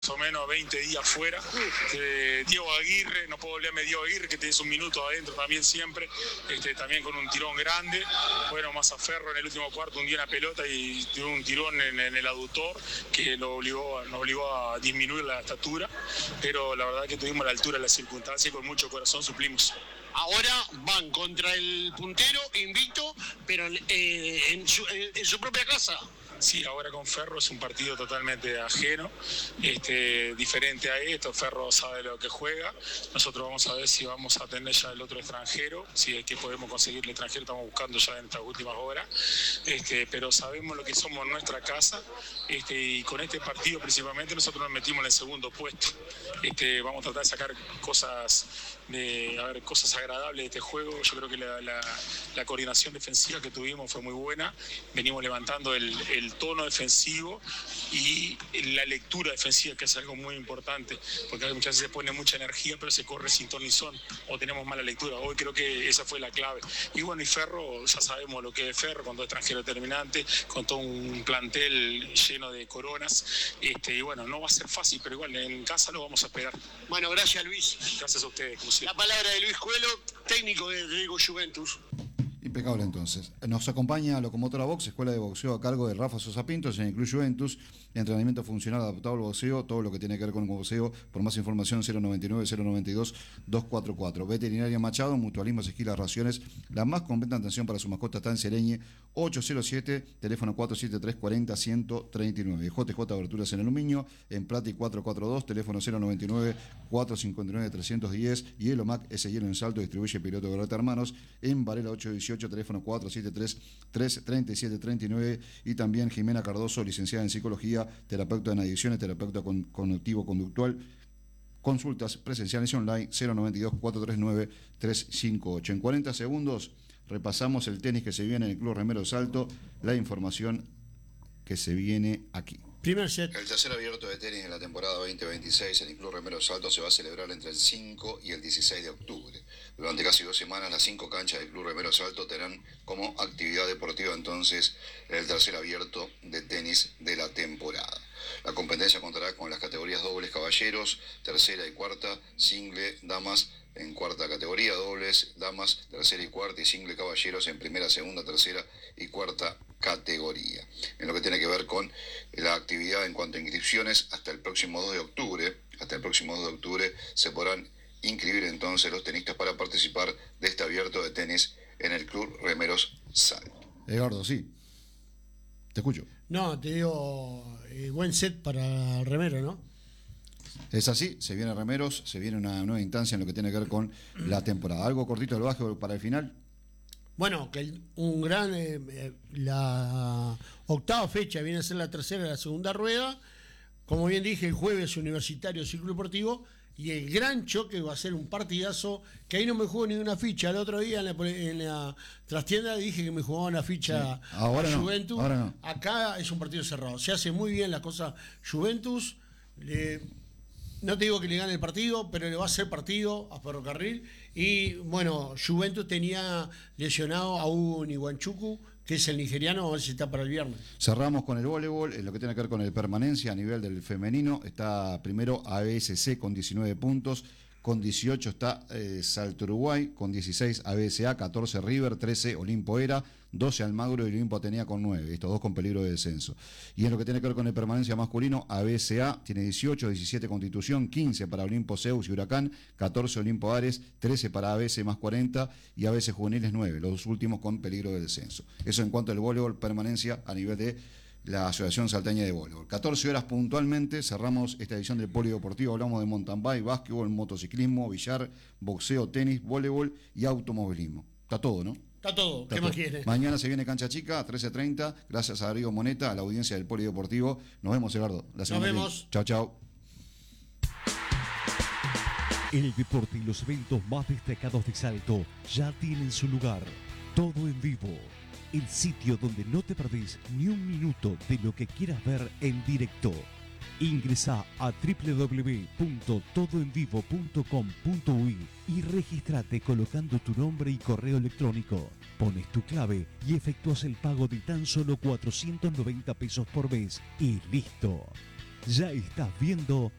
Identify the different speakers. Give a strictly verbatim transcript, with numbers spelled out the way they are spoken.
Speaker 1: o menos veinte días fuera. Eh, Diego Aguirre, no puedo olvidarme de Diego Aguirre, que tienes un minuto adentro también siempre, este, también con un tirón grande. Bueno, Mazzaferro en el último cuarto hundió una pelota y tuvo un tirón en, en el aductor que lo obligó, nos obligó a disminuir la estatura, pero la verdad que tuvimos la altura de las circunstancias y con mucho corazón suplimos.
Speaker 2: Ahora van contra el puntero, invicto, pero eh, en, su, en su propia casa.
Speaker 1: Sí, ahora con Ferro es un partido totalmente ajeno, este, diferente a esto. Ferro sabe lo que juega. Nosotros vamos a ver si vamos a tener ya el otro extranjero, si es que podemos conseguir el extranjero, estamos buscando ya en estas últimas horas. Este, pero sabemos lo que somos en nuestra casa, este, y con este partido principalmente nosotros nos metimos en el segundo puesto. Este, vamos a tratar de sacar cosas, de, a ver, cosas agradables de este juego. Yo creo que la, la, la coordinación defensiva que tuvimos fue muy buena. Venimos levantando el, el tono defensivo y la lectura defensiva, que es algo muy importante, porque muchas veces se pone mucha energía pero se corre sin ton ni son, o tenemos mala lectura. Hoy creo que esa fue la clave. Y bueno, y Ferro, ya sabemos lo que es Ferro, con dos extranjeros determinantes, con todo un plantel lleno de coronas, este, y bueno, no va a ser fácil, pero igual en casa lo vamos a esperar.
Speaker 2: Bueno, gracias Luis.
Speaker 1: Gracias a ustedes. Como
Speaker 2: la palabra de Luis Coelho, técnico de Riego Juventus.
Speaker 3: Impecable entonces. Nos acompaña Locomotora Box, escuela de boxeo a cargo de Rafa Sosa Pintos en el Club Juventus, entrenamiento funcional adaptado al boxeo, todo lo que tiene que ver con el boxeo. Por más información cero noventa y nueve, cero noventa y dos, doscientos cuarenta y cuatro. Veterinaria Machado, Mutualismo Esquilas Raciones, la más completa atención para su mascota está en Sereñe, ocho cero siete, teléfono cuatro siete tres, cuarenta, ciento treinta y nueve. J J Aberturas en Aluminio, en Plata y cuatrocientos cuarenta y dos, teléfono cero noventa y nueve, cuatrocientos cincuenta y nueve, trescientos diez. Y Elomac, ese hielo en Salto, distribuye Piloto Berreta Hermanos, en Varela ocho dieciocho, teléfono cuatro siete tres, tres treinta y siete treinta y nueve. Y también Jimena Cardoso, licenciada en Psicología, terapeuta en adicciones, terapeuta con, cognitivo conductual. Consultas presenciales y online cero noventa y dos, cuatrocientos treinta y nueve, trescientos cincuenta y ocho. En cuarenta segundos repasamos el tenis que se viene en el Club Remero Salto, la información que se viene aquí.
Speaker 2: Primer set.
Speaker 4: El tercer abierto de tenis de la temporada veinte veintiséis en el Club Remero Salto se va a celebrar entre el cinco y el dieciséis de octubre. Durante casi dos semanas, las cinco canchas del Club Remero Salto tendrán como actividad deportiva entonces el tercer abierto de tenis de la temporada. La competencia contará con las categorías dobles caballeros, tercera y cuarta, single, damas en cuarta categoría, dobles, damas, tercera y cuarta y single caballeros en primera, segunda, tercera y cuarta categoría. En lo que tiene que ver con la actividad en cuanto a inscripciones, hasta el próximo dos de octubre, hasta el próximo dos de octubre se podrán inscribir entonces los tenistas para participar de este abierto de tenis en el Club Remeros Salto.
Speaker 3: Eduardo, sí. Te escucho.
Speaker 2: No, te digo, eh, buen set para el remero, ¿no?
Speaker 3: Es así, se viene Remeros, se viene una nueva instancia en lo que tiene que ver con la temporada. ¿Algo cortito del básquetbol para el final?
Speaker 2: Bueno, que un gran... Eh, la octava fecha viene a ser la tercera de la segunda rueda. Como bien dije, el jueves Universitario Círculo Deportivo. Y el gran choque va a ser un partidazo, que ahí no me jugó ni una ficha. El otro día en la, en la trastienda dije que me jugaba una ficha sí.
Speaker 3: ahora
Speaker 2: a
Speaker 3: no,
Speaker 2: Juventus.
Speaker 3: Ahora no.
Speaker 2: Acá es un partido cerrado. Se hace muy bien la cosa Juventus. Le, no te digo que le gane el partido, pero le va a hacer partido a Ferrocarril. Y bueno, Juventus tenía lesionado a un Iguanchuku, que es el nigeriano, a ver si está para el viernes.
Speaker 3: Cerramos con el voleibol, en lo que tiene que ver con el permanencia a nivel del femenino. Está primero A B S C con diecinueve puntos, con dieciocho está eh, Salto Uruguay, con dieciséis A B S A, catorce River, trece Olimpo Era, doce Almagro y Olimpo Atenea con nueve, estos dos con peligro de descenso. Y en lo que tiene que ver con el permanencia masculino, A B S A tiene dieciocho, diecisiete Constitución, quince para Olimpo Zeus y Huracán, catorce Olimpo Ares, trece para A B S más cuarenta y A B S Juveniles nueve, los dos últimos con peligro de descenso. Eso en cuanto al voleibol permanencia a nivel de la Asociación Salteña de Voleibol. catorce horas puntualmente, cerramos esta edición del Polideportivo. Hablamos de mountain bike, básquetbol, motociclismo, billar, boxeo, tenis, voleibol y automovilismo. Está todo, ¿no?
Speaker 2: Está todo.
Speaker 3: Está
Speaker 2: ¿Qué
Speaker 3: todo.
Speaker 2: más quieres?
Speaker 3: Mañana se viene Cancha Chica a trece treinta. Gracias a Darío Moneta, a la audiencia del Polideportivo. Nos vemos, Eduardo. La
Speaker 2: Nos vemos.
Speaker 3: Chao, chao.
Speaker 5: El deporte y los eventos más destacados de Salto ya tienen su lugar. Todo en vivo. El sitio donde no te perdés ni un minuto de lo que quieras ver en directo. Ingresá a doble u doble u doble u punto todo en vivo punto com punto u y y registrate colocando tu nombre y correo electrónico. Pones tu clave y efectúas el pago de tan solo cuatrocientos noventa pesos por mes y listo. Ya estás viendo